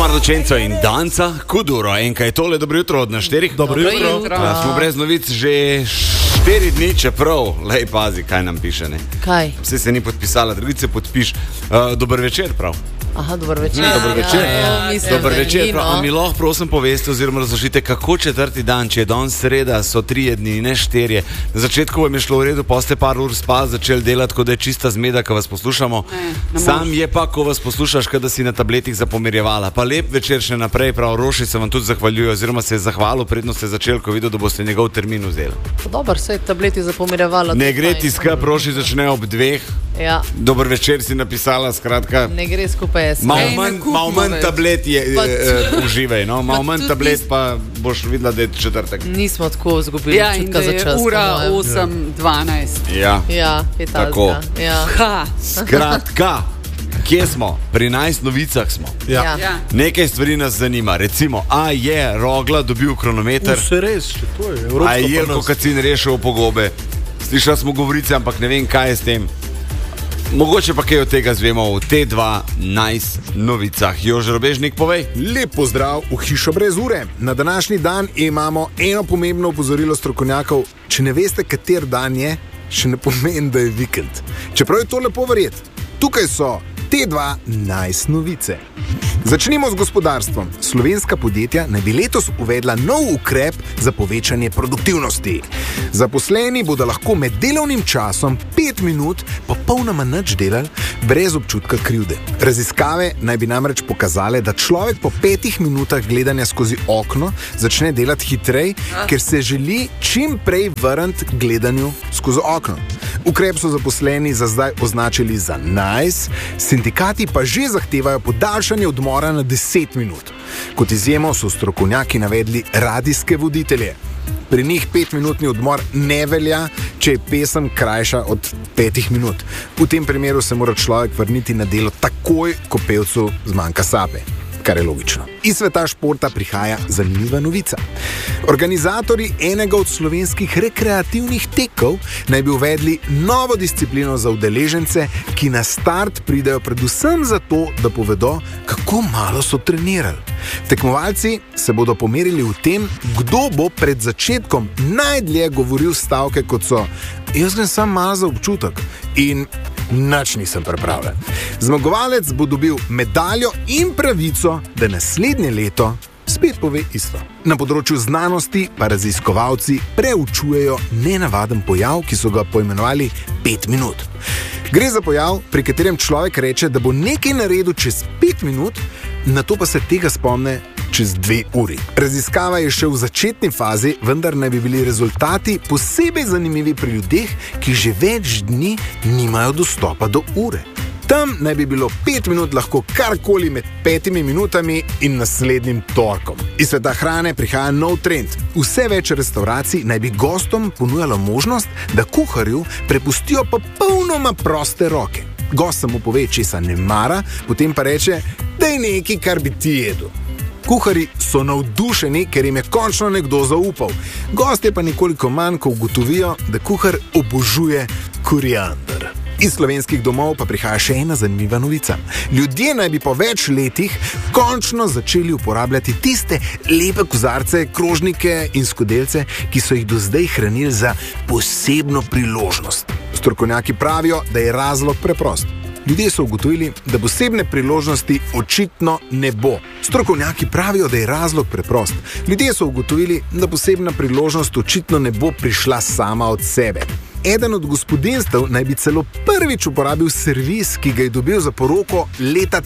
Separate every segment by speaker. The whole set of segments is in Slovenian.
Speaker 1: Mardočenco in Danca, Kuduro. Enka je tole, dobro jutro od našterih.
Speaker 2: Dobro jutro.
Speaker 1: Smo brez novic že 4 dni, čeprav, lej pazi, kaj nam piše, ne?
Speaker 3: Kaj?
Speaker 1: Vse se ni podpisala, drugič se podpiš. Dober večer, prav.
Speaker 3: Aha, dober večer.
Speaker 1: Dober večer. Dober večer, prav. A mi lahko prosim poveste oziroma razložite, kako četrti dan, če je danes sreda, so 3 dni, ne 4. Na začetku vam je šlo v redu, pa ste par ur spali, začeli delati, kot da je čista zmeda, ko vas poslušamo. Sam je pa, ko vas poslušaš, kada si na tabletih zapomirjevala. Pa lep večer še naprej, prav. Roši se vam tudi zahvaljuje, oziroma se je zahvalil, predno ste začeli, ko videl, da boste njegov termin vzeli.
Speaker 3: Dobar, se je tableti zapomirjevala.
Speaker 1: Ne gre ti skrb, Roši začne ob 2.
Speaker 3: Ja.
Speaker 1: Dober večer si napisala, skratka.
Speaker 3: Ne gre skupaj.
Speaker 1: Malo manj tablet je, uživaj, no? Malo manj tablet, pa boš videla, da je četrtek.
Speaker 3: Nismo tako izgubili čutka za čas.
Speaker 2: Ura 8:12.
Speaker 1: Ja,
Speaker 3: je
Speaker 1: tako.
Speaker 3: Ja.
Speaker 1: Skratka, kje smo? Pri novicah smo.
Speaker 3: Ja.
Speaker 1: Nekaj stvari nas zanima. Recimo, a je Rogla dobil kronometer?
Speaker 4: Vse res, če to je Evropsko.
Speaker 1: A je Jelko Kacin rešil pogobe? Slišali smo govorice, ampak ne vem, kaj je s tem. Mogoče pa kaj od tega zvemo v T12 novicah. Jože Robežnik, povej.
Speaker 4: Lep pozdrav v hišo brez ure. Na današnji dan imamo eno pomembno opozorilo strokovnjakov. Če ne veste, kater dan je, še ne pomeni, da je vikend. Čeprav je to lepo verjeti. Tukaj so T12 novice. Začnimo z gospodarstvom. Slovenska podjetja naj bi letos uvedla nov ukrep za povečanje produktivnosti. Zaposleni bodo lahko med delovnim časom 5 minut popolnoma nič delali, brez občutka krivde. Raziskave naj bi namreč pokazale, da človek po 5 minutah gledanja skozi okno začne delati hitrej, ker se želi čim prej vrniti k gledanju skozi okno. Ukrep so zaposleni za zdaj označili za nice, sindikati pa že zahtevajo podaljšanje odmora na 10 minut. Kot izjemo so strokovnjaki navedli radijske voditelje. Pri njih 5-minutni odmor ne velja, če je pesem krajša od 5 minut. V tem primeru se mora človek vrniti na delo takoj, ko pevcu zmanjka sape. Kar je logično. Iz sveta športa prihaja zanimiva novica. Organizatorji enega od slovenskih rekreativnih tekov naj bi uvedli novo disciplino za udeležence, ki na start pridejo predvsem zato, da povedo, kako malo so trenirali. Tekmovalci se bodo pomerili v tem, kdo bo pred začetkom najdlje govoril stavke, kot so: jaz grem sam malo za občutek in nič nisem pripravljen. Zmagovalec bo dobil medaljo in pravico, da naslednje leto spet pove isto. Na področju znanosti pa raziskovalci preučujejo nenavaden pojav, ki so ga poimenovali 5 minut. Gre za pojav, pri katerem človek reče, da bo nekaj naredil čez 5 minut, nato pa se tega spomne čez 2 uri. Raziskava je še v začetni fazi, vendar naj bi bili rezultati posebej zanimivi pri ljudeh, ki že več dni nimajo dostopa do ure. Tam naj bi bilo 5 minut lahko karkoli med 5 minutami in naslednjim torkom. Iz sveta hrane prihaja nov trend. Vse več restavracij naj bi gostom ponujalo možnost, da kuharju prepustijo popolnoma proste roke. Gost samo pove, česa ne mara, potem pa reče, da je nekaj, kar bi ti jedel. Kuharji so navdušeni, ker jim je končno nekdo zaupal. Gostje pa nekoliko manj, ko ugotovijo, da kuhar obožuje koriander. Iz slovenskih domov pa prihaja še ena zanimiva novica. Ljudje naj bi po več letih končno začeli uporabljati tiste lepe kozarce, krožnike in skodelce, ki so jih do zdaj hranili za posebno priložnost. Strokovnjaki pravijo, da je razlog preprost. Ljudje so ugotovili, da posebne priložnosti očitno ne bo. Strokovnjaki pravijo, da je razlog preprost. Ljudje so ugotovili, da posebna priložnost očitno ne bo prišla sama od sebe. Eden od gospodinjstev naj bi celo prvič uporabil servis, ki ga je dobil za poroko leta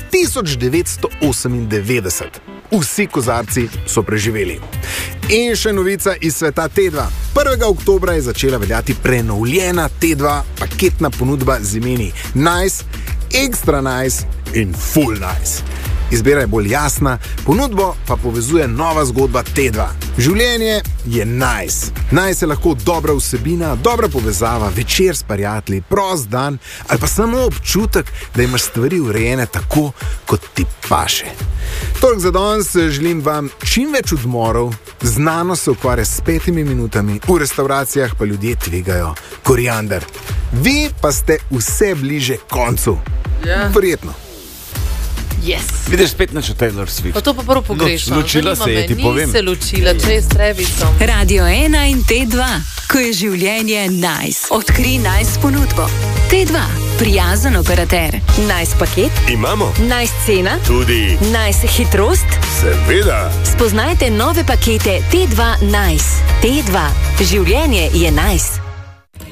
Speaker 4: 1998. Vsi kozarci so preživeli. In še novica iz sveta T2. 1. oktobra je začela veljati prenovljena T2 paketna ponudba z imeni Nice, Extra Nice in Full Nice. Izbira je bolj jasna, ponudbo pa povezuje nova zgodba T2. Življenje je nice. Nice je lahko dobra vsebina, dobra povezava, večer s prijatelji, prost dan ali pa samo občutek, da imaš stvari urejene tako, kot ti paše. Toliko za danes, želim vam čim več odmorov, znanost se ukvarja s 5 minutami, v restauracijah pa ljudje tvegajo koriander. Vi pa ste vse bliže koncu. Verjetno.
Speaker 3: Yes.
Speaker 1: Vidiš spet načo Taylor Swift.
Speaker 3: Pa to pa prvo pogrešam.
Speaker 1: Ločila se je, ti povem.
Speaker 3: Ni se ločila, če je s Travisom.
Speaker 5: Radio 1 in T2, ko je življenje nice. Odkri nice ponudbo. T2, prijazen operater. Nice paket?
Speaker 6: Imamo.
Speaker 5: Nice cena?
Speaker 6: Tudi.
Speaker 5: Nice hitrost?
Speaker 6: Seveda.
Speaker 5: Spoznajte nove pakete T2 Nice. T2, življenje je nice.